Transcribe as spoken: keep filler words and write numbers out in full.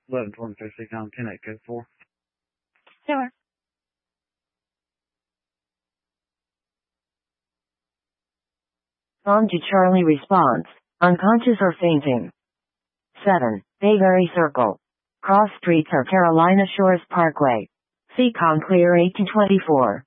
eleven twenty fifty, com ten eight code four. Sure. On to Charlie response. Unconscious or fainting. seven. Bayberry Circle. Cross streets are Carolina Shores Parkway. Seacon clear eight to twenty-four.